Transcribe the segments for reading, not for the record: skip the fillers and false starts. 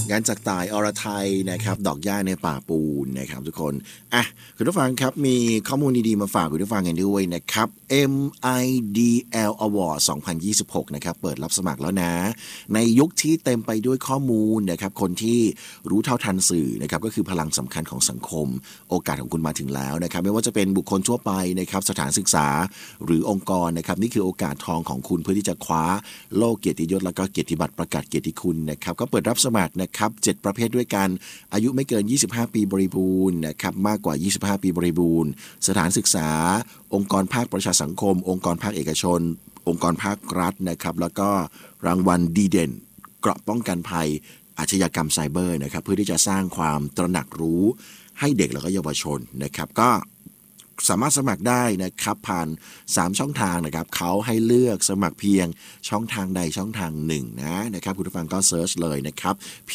งานจากต่ายอรไทยนะครับดอกหญ้าในป่าปูนนะครับทุกคนคุณผู้ฟังครับมีข้อมูลดีๆมาฝากคุณผู้ฟังกันด้วยนะครับ MIDL Award 2026นะครับเปิดรับสมัครแล้วนะในยุคที่เต็มไปด้วยข้อมูลนะครับคนที่รู้เท่าทันสื่อนะครับก็คือพลังสำคัญของสังคมโอกาสของคุณมาถึงแล้วนะครับไม่ว่าจะเป็นบุคคลทั่วไปนะครับสถานศึกษาหรือองค์กรนะครับนี่คือโอกาสทองของคุณเพื่อที่จะคว้าโล่เกียรติยศและก็เกียรติบัตรประกาศเกียรติคุณนะครับก็เปิดรับสมัครนะครับ7ประเภทด้วยกันอายุไม่เกิน25ปีบริบูรณ์นะครับมากกว่า25ปีบริบูรณ์สถานศึกษาองค์กรภาคประชาสังคมองค์กรภาคเอกชนองค์กรภาครัฐนะครับแล้วก็รางวัลดีเด่นเกราะป้องกันภัยอาชญากรรมไซเบอร์นะครับเพื่อที่จะสร้างความตระหนักรู้ให้เด็กและก็เยาวชนนะครับก็สามารถสมัครได้นะครับผ่าน3ช่องทางนะครับเขาให้เลือกสมัครเพียงช่องทางใดช่องทางหนึ่งนะครับคุณผู้ฟังก็เซิร์ชเลยนะครับ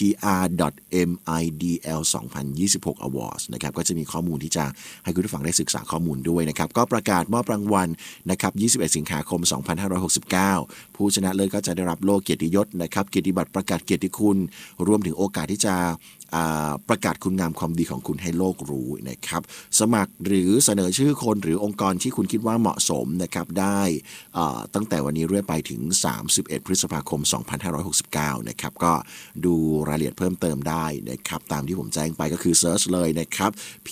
pr.midl2026 awards นะครับก็จะมีข้อมูลที่จะให้คุณผู้ฟังได้ศึกษาข้อมูลด้วยนะครับก็ประกาศมอบรางวัลนะครับ21สิงหาคม2569ผู้ชนะเลิศก็จะได้รับโล่เกียรติยศนะครับเกียรติบัตรประกาศเกียรติคุณรวมถึงโอกาสที่จะประกาศคุณงามความดีของคุณให้โลกรู้นะครับสมัครหรือเสนอชื่อคนหรือองค์กรที่คุณคิดว่าเหมาะสมนะครับได้ตั้งแต่วันนี้เรื่อยไปถึง31พฤษภาคม2569นะครับก็ดูรายละเอียดเพิ่มเติมได้นะครับตามที่ผมแจ้งไปก็คือเซิร์ชเลยนะครับ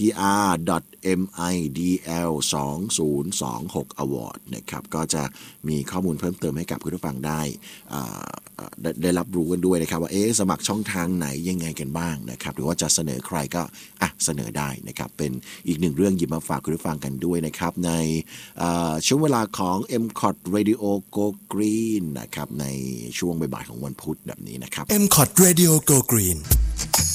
pr.midl2026 award นะครับก็จะมีข้อมูลเพิ่มเติมให้กับคุณผู้ฟังได้รับรู้กันด้วยนะครับว่าสมัครช่องทางไหนยังไงกันบ้างนะครับหรือว่าจะเสนอใครก็เสนอได้นะครับเป็นอีกหนึ่งเรื่องหยิบมาฝากคุณผู้ฟังกันด้วยนะครับในช่วงเวลาของ MCOT Radio Go Green นะครับในช่วงบ่ายๆของวันพุธแบบนี้นะครับ MCOT Radio Go Green